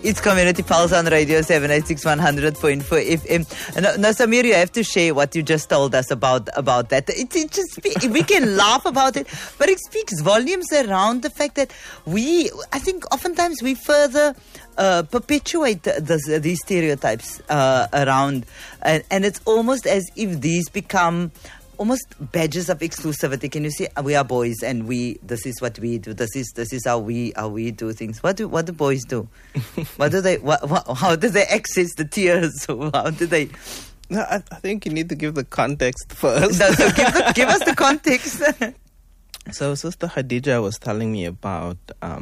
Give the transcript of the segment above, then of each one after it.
It's Community Pulse on Radio 786 100.4 FM. Now, Samir, you have to share what you just told us about that. It just we can laugh about it, but it speaks volumes around the fact that I think oftentimes we further perpetuate these stereotypes around, and it's almost as if these become almost badges of exclusivity. Can you see? We are boys, and this is what we do. This is how we do things. What do boys do? What do they? How do they access the tears? How do they? No, I think you need to give the context first. So give us the context. So Sister Khadija was telling me about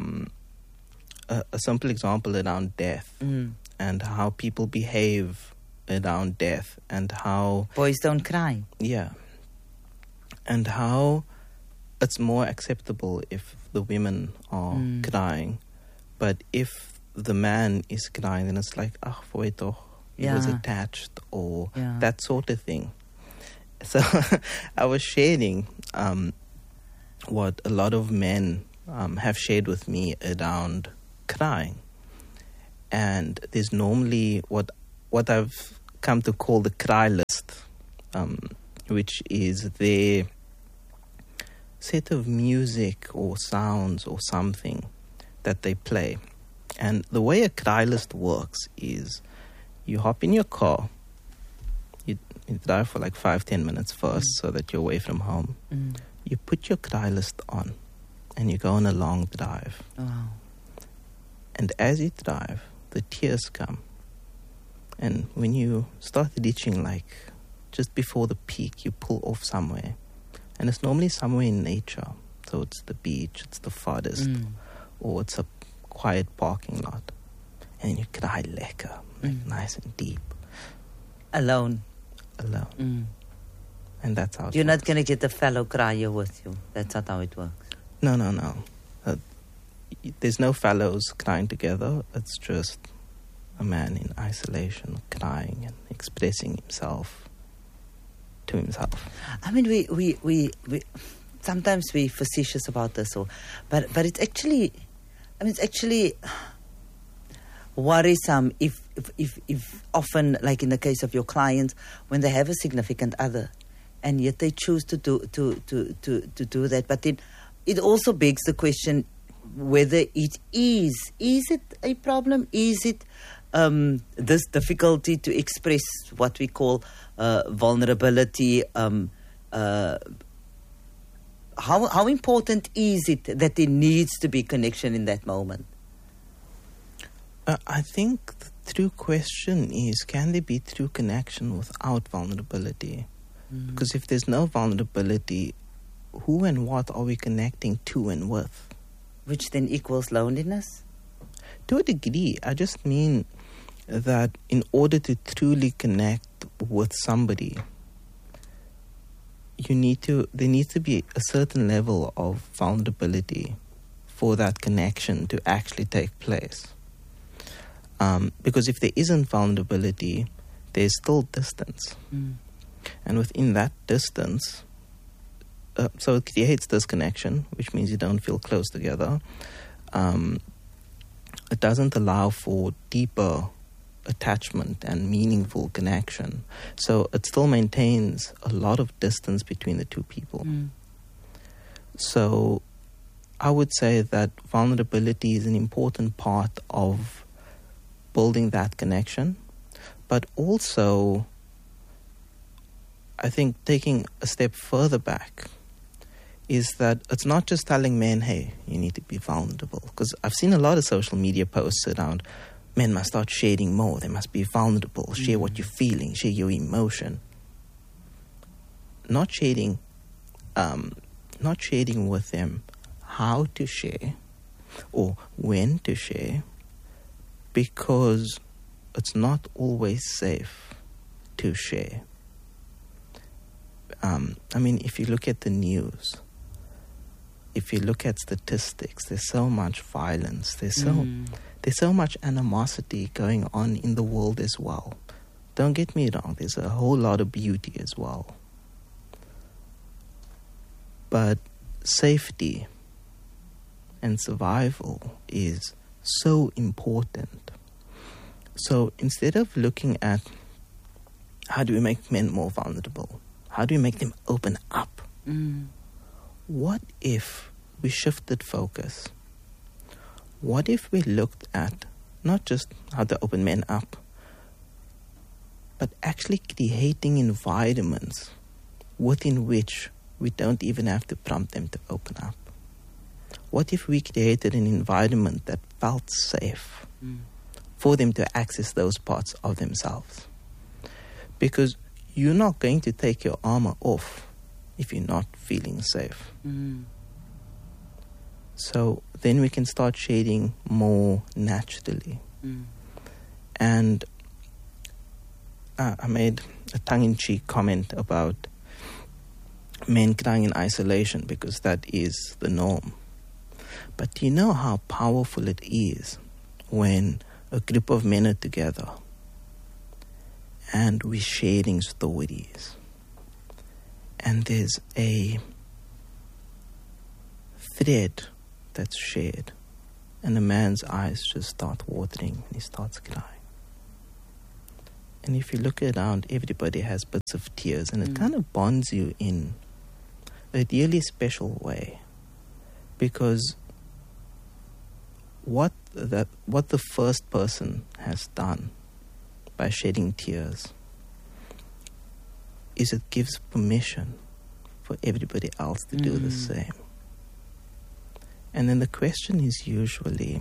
a simple example around death and how people behave around death and how boys don't cry. Yeah. And how it's more acceptable if the women are crying. But if the man is crying, then it's like, he was attached or that sort of thing. So I was sharing what a lot of men have shared with me around crying. And there's normally what I've come to call the cry list, which is their set of music or sounds or something that they play. And the way a cry list works is you hop in your car, you drive for like 5-10 minutes first so that you're away from home. You put your cry list on and you go on a long drive. Wow. And as you drive, the tears come. And when you start reaching like just before the peak, you pull off somewhere. And it's normally somewhere in nature. So it's the beach, it's the farthest, or it's a quiet parking lot. And you cry lekker, like nice and deep. Alone. And that's how You're not going to get a fellow crier with you. That's not how it works. No. There's no fellows crying together. It's just a man in isolation crying and expressing himself to himself. I mean, we sometimes we facetious about this, but it's actually, worrisome if often, like in the case of your clients, when they have a significant other, and yet they choose to do that. But then it also begs the question whether it is it a problem? Is it this difficulty to express what we call vulnerability? How important is it that there needs to be connection in that moment? I think the true question is, can there be true connection without vulnerability? Because if there's no vulnerability, who and what are we connecting to and with? Which then equals loneliness? To a degree. I just mean that in order to truly connect with somebody, there needs to be a certain level of vulnerability for that connection to actually take place. Because if there isn't vulnerability, there's still distance. And within that distance, so it creates disconnection, which means you don't feel close together. It doesn't allow for deeper attachment and meaningful connection. So it still maintains a lot of distance between the two people. So I would say that vulnerability is an important part of building that connection, but also I think taking a step further back is that it's not just telling men, hey, you need to be vulnerable. Because I've seen a lot of social media posts around men must start sharing more, they must be vulnerable, share what you're feeling, share your emotion. Not sharing with them how to share or when to share, because it's not always safe to share. I mean, if you look at the news, if you look at statistics, there's so much violence, there's so much animosity going on in the world as well. Don't get me wrong, there's a whole lot of beauty as well. But safety and survival is so important So instead of looking at how do we make men more vulnerable, how do we make them open up, what if we shifted focus? What if we looked at not just how to open men up, but actually creating environments within which we don't even have to prompt them to open up? What if we created an environment that felt safe for them to access those parts of themselves? Because you're not going to take your armor off if you're not feeling safe. So then we can start shading more naturally. And I made a tongue-in-cheek comment about men crying in isolation because that is the norm. But do you know how powerful it is when a group of men are together and we're sharing stories, and there's a thread that's shared, and a man's eyes just start watering and he starts crying. And if you look around, everybody has bits of tears, and it kind of bonds you in a really special way. Because what the first person has done by shedding tears is it gives permission for everybody else to do the same. And then the question is usually,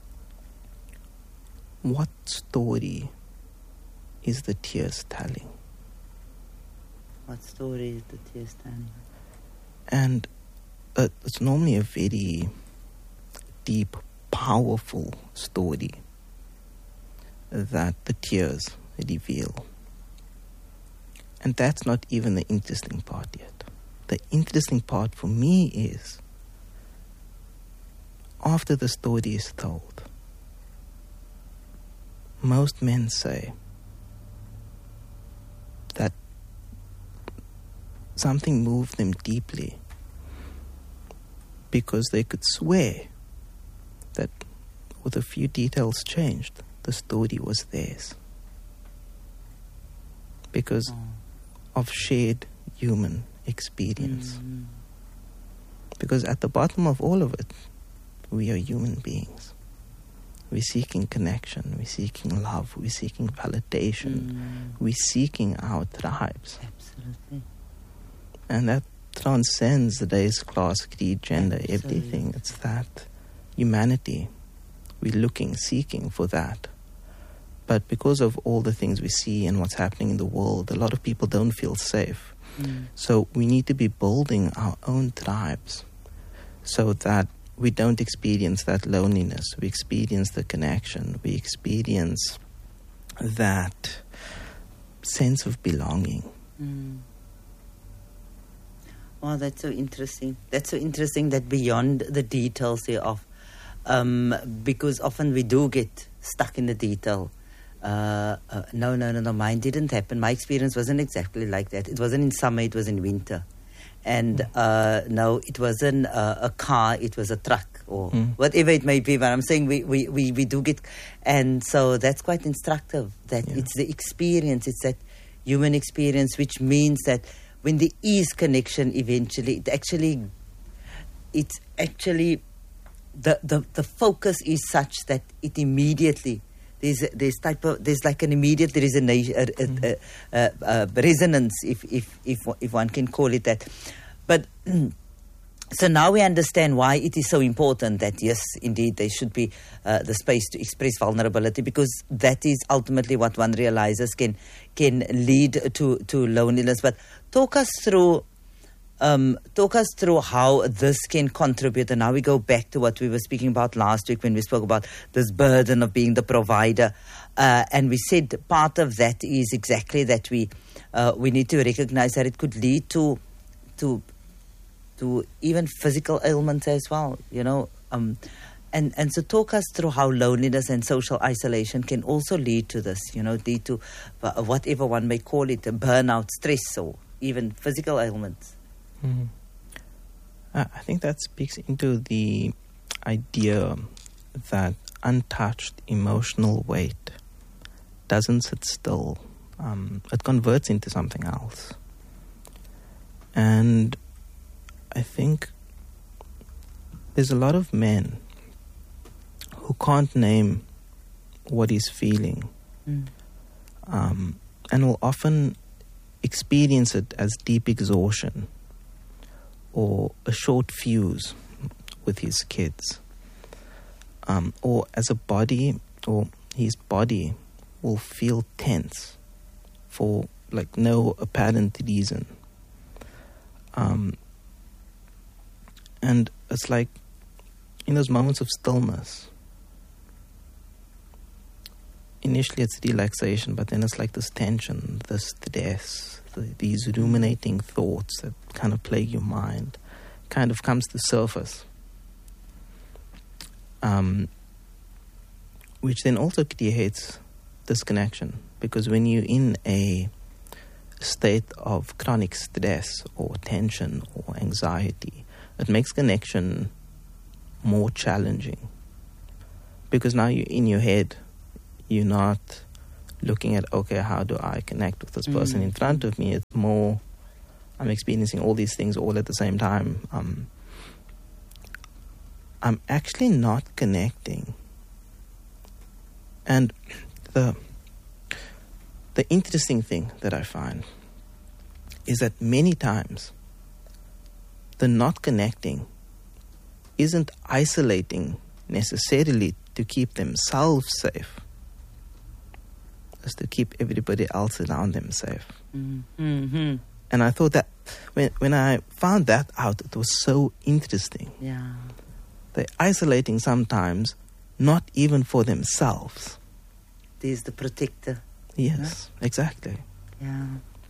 what story is the tears telling? What story is the tears telling? And it's normally a very deep, powerful story that the tears reveal. And that's not even the interesting part yet. The interesting part for me is after the story is told, most men say that something moved them deeply because they could swear that with a few details changed, the story was theirs. Because of shared human experience. Because at the bottom of all of it, we are human beings. We're seeking connection, we're seeking love, we're seeking validation, we're seeking our tribes. Absolutely. And that transcends race, class, creed, gender, everything. It's that humanity. We're looking, seeking for that. But because of all the things we see and what's happening in the world, a lot of people don't feel safe. So we need to be building our own tribes so that we don't experience that loneliness. We experience the connection. We experience that sense of belonging. Oh, that's so interesting. That's so interesting that beyond the details thereof, because often we do get stuck in the detail. No, mine didn't happen. My experience wasn't exactly like that. It wasn't in summer, it was in winter. And no, it wasn't a car, it was a truck or whatever it may be. But I'm saying we do get, and so that's quite instructive, that it's the experience, it's that human experience, which means that when there is connection eventually, it's actually the focus is such that it immediately, there's like an immediate resonance, if one can call it that. But so now we understand why it is so important that yes, indeed, there should be the space to express vulnerability, because that is ultimately what one realizes can lead to loneliness. But talk us through how this can contribute. And now we go back to what we were speaking about last week when we spoke about this burden of being the provider. And we said part of that is exactly that we need to recognize that it could lead to even physical ailments as well, you know. And so talk us through how loneliness and social isolation can also lead to this, you know, lead to whatever one may call it, a burnout, stress, or even physical ailments. I think that speaks into the idea that untouched emotional weight doesn't sit still. It converts into something else. And I think there's a lot of men who can't name what he's feeling, and will often experience it as deep exhaustion or a short fuse with his kids, or as a body, or his body will feel tense for like no apparent reason. And it's like in those moments of stillness, initially it's relaxation, but then it's like this tension, this stress, these ruminating thoughts that kind of plague your mind, kind of comes to surface. Which then also creates disconnection, because when you're in a state of chronic stress or tension or anxiety, it makes connection more challenging, because now you're in your head, you're not looking at, okay, how do I connect with this person in front of me? It's more, I'm experiencing all these things all at the same time. I'm actually not connecting. And the interesting thing that I find is that many times the not connecting isn't isolating necessarily to keep themselves safe. It's to keep everybody else around them safe. Mm-hmm. And I thought that when I found that out, it was so interesting. Yeah. They're isolating sometimes, not even for themselves. There's the protector. Yes, exactly. Yeah.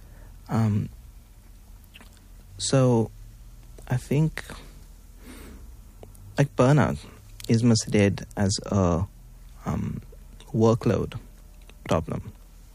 So I think like burnout is misread as a workload problem.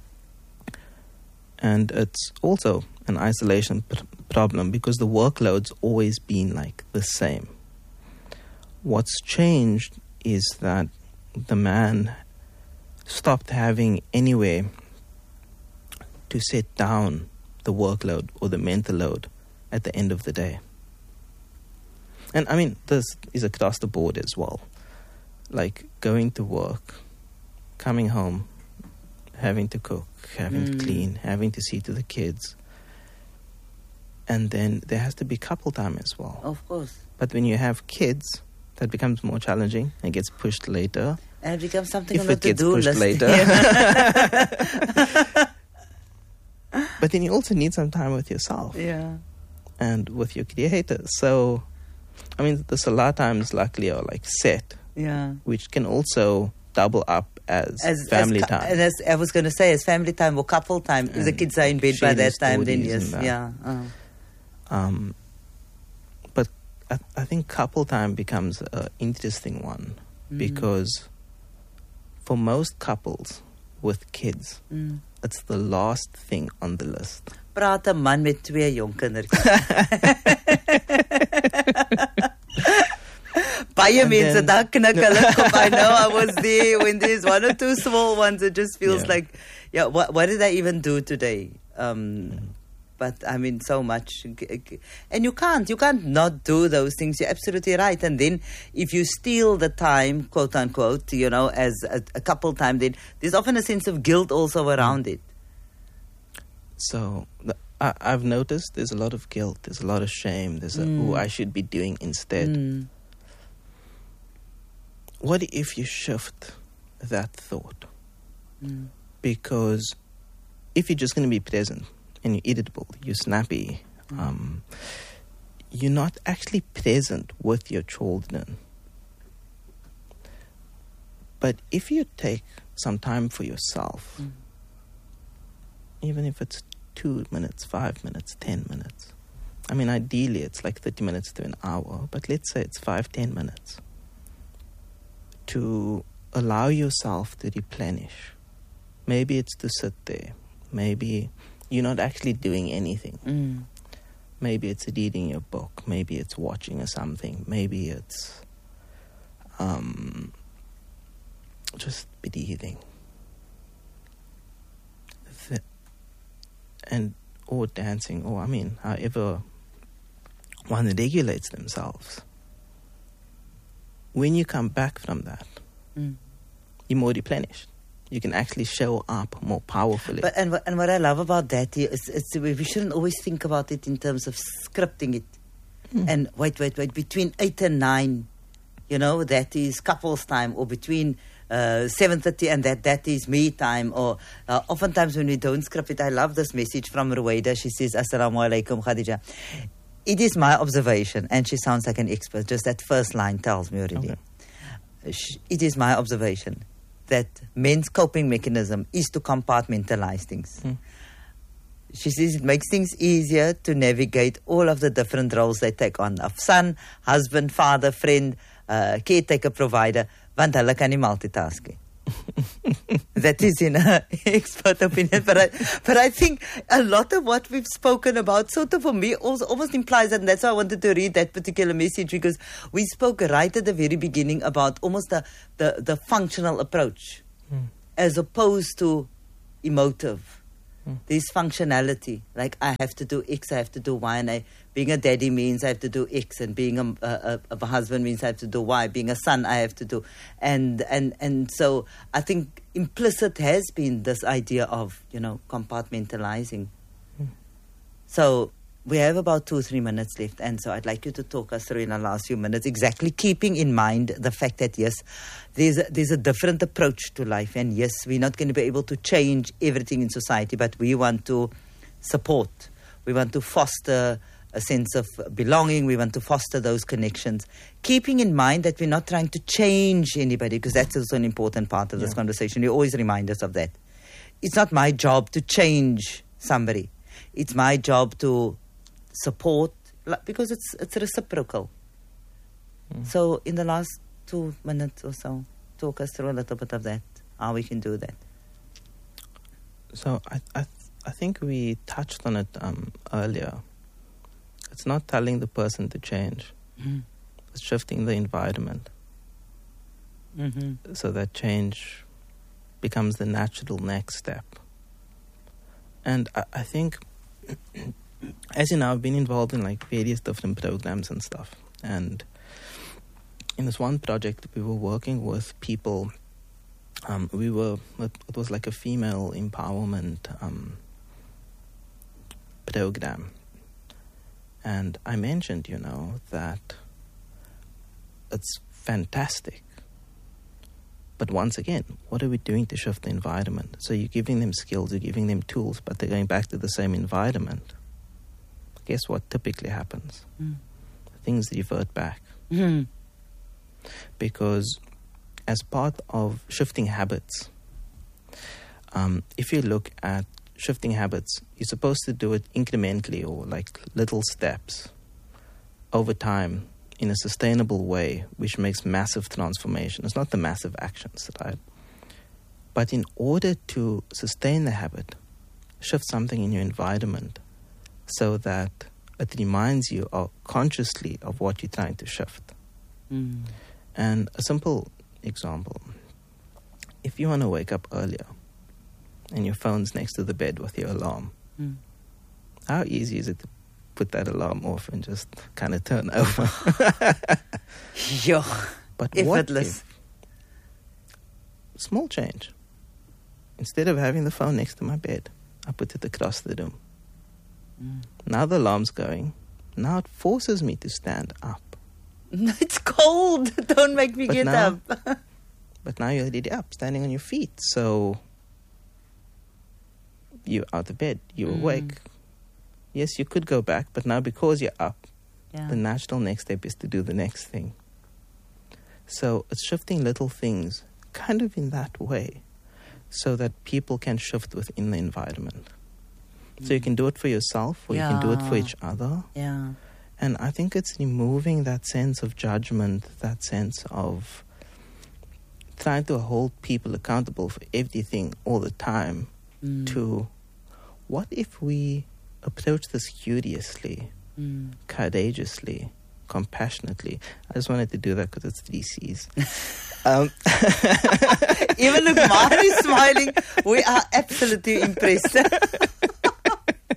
And it's also an isolation problem because the workload's always been like the same. What's changed is that the man stopped having anywhere to set down the workload or the mental load at the end of the day. And I mean, this is across the board as well. Like going to work, coming home, having to cook, having to clean, having to see to the kids. And then there has to be couple time as well. Of course. But when you have kids, that becomes more challenging and gets pushed later. And it becomes something if on the it gets to-do pushed list. later. But then you also need some time with yourself. Yeah. And with your creator. So, I mean, the Salah times luckily are like set. Yeah. Which can also double up as family time. And as I was going to say, as family time or couple time. If the kids are in bed by that time, then yes. Yeah. But I think couple time becomes an interesting one because for most couples with kids, it's the last thing on the list. Praat 'n man met 2 jong kindertjies. Baie mense dan knik hulle kom. I know I was there when there's 1 or 2 small ones. It just feels like, what did I even do today? But I mean, so much. And you can't not do those things. You're absolutely right. And then if you steal the time, quote unquote, as a couple time, then there's often a sense of guilt also around it. So I've noticed there's a lot of guilt. There's a lot of shame. There's I should be doing instead. What if you shift that thought? Because if you're just going to be present, and you're irritable, you're snappy, you're not actually present with your children. But if you take some time for yourself, even if it's 2 minutes, 5 minutes, 10 minutes, I mean, ideally it's like 30 minutes to an hour, but let's say it's 5-10 minutes, to allow yourself to replenish. Maybe it's to sit there. Maybe you're not actually doing anything. Maybe it's reading your book. Maybe it's watching something. Maybe it's just breathing. or dancing, or however one regulates themselves. When you come back from that, you're more replenished. You can actually show up more powerfully. But and what I love about that is we shouldn't always think about it in terms of scripting it. And wait, between 8 and 9, that is couples time, or between 7:30 and that is me time, or oftentimes when we don't script it. I love this message from Ruwaida. She says, Assalamu alaikum, Khadija. It is my observation, and she sounds like an expert, just that first line tells me already. Okay. It is my observation that men's coping mechanism is to compartmentalize things. She says it makes things easier to navigate all of the different roles they take on, of son, husband, father, friend, caretaker, provider, want hulle kan nie multitask. That is in her expert opinion, but I think a lot of what we've spoken about sort of for me also almost implies that, and that's why I wanted to read that particular message, because we spoke right at the very beginning about almost the functional approach as opposed to emotive. There's functionality, like I have to do X, I have to do Y, and being a daddy means I have to do X, and being a husband means I have to do Y, being a son I have to do, and so I think implicit has been this idea of compartmentalizing. So we have about 2-3 minutes left, and so I'd like you to talk us through in the last few minutes, exactly keeping in mind the fact that yes, there's a different approach to life, and yes, we're not going to be able to change everything in society, but we want to support, we want to foster a sense of belonging, we want to foster those connections, keeping in mind that we're not trying to change anybody, because that's also an important part of this conversation. You always remind us of that. It's not my job to change somebody. It's my job to support, because it's reciprocal. So in the last 2 minutes or so, talk us through a little bit of that, how we can do that. So I think we touched on it earlier. It's not telling the person to change. It's shifting the environment so that change becomes the natural next step. And I think, as you know, I've been involved in various different programs and stuff. And in this one project, we were working with people. It was like a female empowerment program. And I mentioned, that it's fantastic. But once again, what are we doing to shift the environment? So you're giving them skills, you're giving them tools, but they're going back to the same environment. Guess what typically happens? Things revert back. Because as part of shifting habits, if you look at shifting habits, you're supposed to do it incrementally, or little steps over time in a sustainable way, which makes massive transformation. It's not the massive actions, right? But in order to sustain the habit, shift something in your environment so that it reminds you consciously of what you're trying to shift. And a simple example, if you want to wake up earlier and your phone's next to the bed with your alarm, how easy is it to put that alarm off and just kind of turn over? But effortless. Small change. Instead of having the phone next to my bed, I put it across the room. Now the alarm's going. Now it forces me to stand up. It's cold. Don't make me get up. But now you're already up, standing on your feet. So you're out of bed. You're awake. Yes, you could go back, but now because you're up, the natural next step is to do the next thing. So it's shifting little things kind of in that way so that people can shift within the environment. So you can do it for yourself, or you can do it for each other. And I think it's removing that sense of judgment, that sense of trying to hold people accountable for everything all the time, to what if we approach this curiously, courageously, compassionately. I just wanted to do that because it's 3 C's. Even if Mari is smiling, we are absolutely impressed.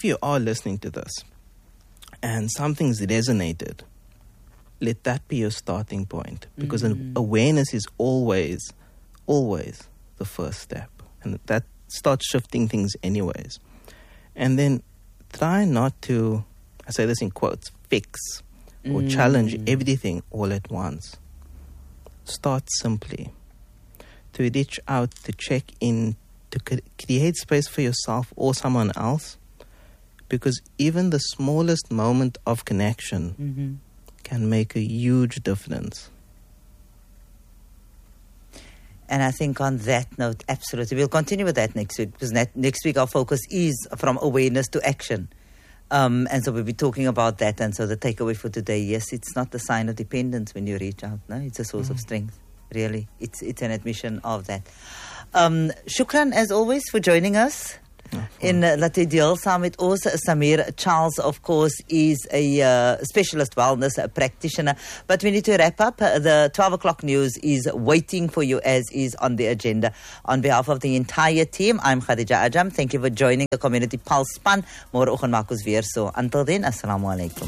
if you are listening to this and something's resonated, let that be your starting point, because awareness is always the first step, and that starts shifting things anyways. And then try not to, I say this in quotes, fix or challenge everything all at once. Start simply. To reach out, to check in, to create space for yourself or someone else, because even the smallest moment of connection can make a huge difference. And I think on that note, absolutely. We'll continue with that next week, because next week our focus is from awareness to action. And so we'll be talking about that. And so the takeaway for today, yes, it's not a sign of dependence when you reach out. No, it's a source of strength. Really, it's an admission of that. Shukran, as always, for joining us. In laat hy deel saam met ons. Samir Charles, of course, is a specialist wellness practitioner. But we need to wrap up. The 12 o'clock news is waiting for you, as is on the agenda. On behalf of the entire team, I'm Khadija Ajam. Thank you for joining the Community Pulse span. Môreoggend maak ons weer so. Until then, assalamu alaikum.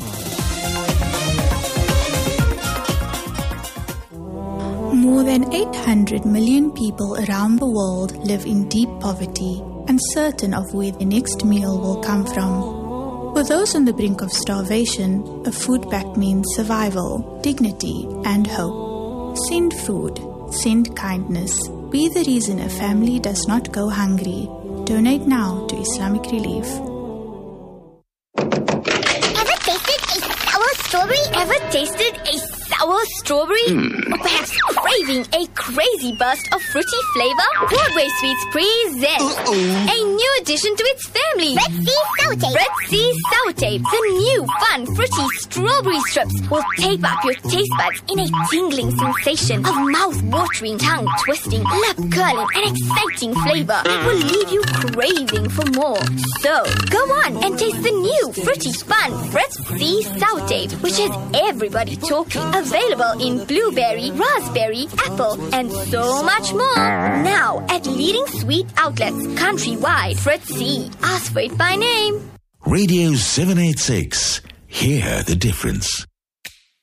More than 800 million people around the world live in deep poverty, uncertain of where the next meal will come from. For those on the brink of starvation, a food pack means survival, dignity, and hope. Send food. Send kindness. Be the reason a family does not go hungry. Donate now to Islamic Relief. Ever tasted a sour strawberry? Ever tasted a sour strawberry? Or perhaps craving a crazy burst of fruity flavor? Broadway Sweets presents a new addition to its family. Red Sea Sour Tape. Red Sea Sour Tape. The new fun fruity strawberry strips will tape up your taste buds in a tingling sensation of mouth-watering, tongue-twisting, lip-curling, and exciting flavor that will leave you craving for more. So, go on and taste the new fruity fun Red Sea Sour Tape, which has everybody talking. Available in blueberry, raspberry, apple, and so much more. Now at leading sweet outlets countrywide. Fritz C. Ask for it by name. Radio 786. Hear the difference.